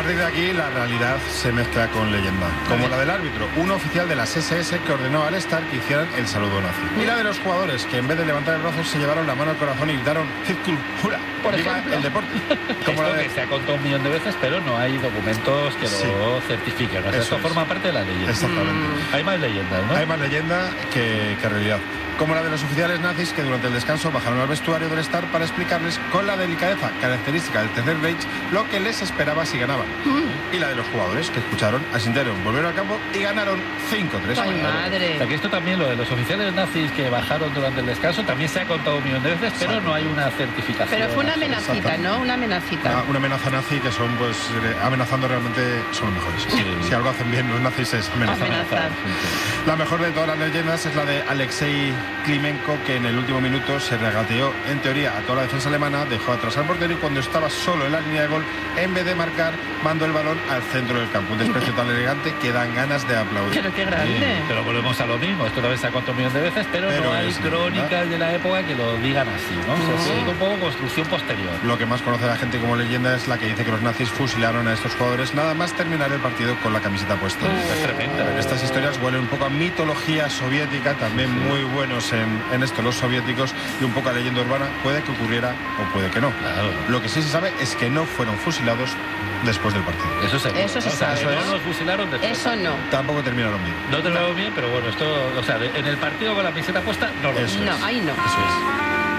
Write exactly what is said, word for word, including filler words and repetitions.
partir de aquí la realidad se mezcla con leyenda, como la del árbitro, un oficial de las ese ese que ordenó al Star que hicieran el saludo nazi. Y la de los jugadores que en vez de levantar el brazo se llevaron la mano al corazón y gritaron Zirkul Hula, por viva ejemplo el deporte. Como Esto la de... que se ha contado un millón de veces, pero no hay documentos que Sí. lo certifiquen. O sea, esto es. forma parte de la leyenda. Exactamente. Mm. Hay más leyendas, ¿no? Hay más leyenda que, que realidad. Como la de los oficiales nazis que durante el descanso bajaron al vestuario del Star para explicarles con la delicadeza característica del Tercer Reich lo que les esperaba si ganaban. Mm. Y la de los jugadores que escucharon, asintieron, volvieron al campo y ganaron cinco tres. ¡Ay, madre! O sea, que esto también, lo de los oficiales nazis que bajaron durante el descanso, también se ha contado un millón de veces, pero no hay una certificación. Pero fue una amenacita, ¿no? Una amenacita. Una, una amenaza nazi que son, pues, amenazando realmente son los mejores. Sí. Si algo hacen bien los nazis es amenazar. Amenazar. La mejor de todas las leyendas es la de Alexei Klimenko, que en el último minuto se regateó, en teoría, a toda la defensa alemana, dejó atrás al portero y cuando estaba solo en la línea de gol, en vez de marcar, mandó el balón al centro del campo. Un desprecio tan elegante que dan ganas de aplaudir. Pero qué grande. Sí, pero volvemos a lo mismo. Esto también se ha contado un millón de veces, pero, pero no hay crónicas, ¿verdad?, de la época que lo digan así, ¿no? O sea, es un poco construcción posterior. Lo que más conoce la gente como leyenda es la que dice que los nazis fusilaron a estos jugadores nada más terminar el partido con la camiseta puesta. Uh, es tremendo. Estas historias huelen un poco a mitología soviética, también sí. muy buenos en, en esto los soviéticos, y un poco a leyenda urbana. Puede que ocurriera o puede que no. Claro. Lo que sí se sabe es que no fueron fusilados después del partido. Eso se Eso se ¿no? sabe. O sea, no los fusilaron después. Eso no. Tampoco terminaron bien. No terminaron bien, pero bueno, esto, o sea, de, en el partido con la camiseta puesta, no lo Eso No, es. ahí no. Eso es.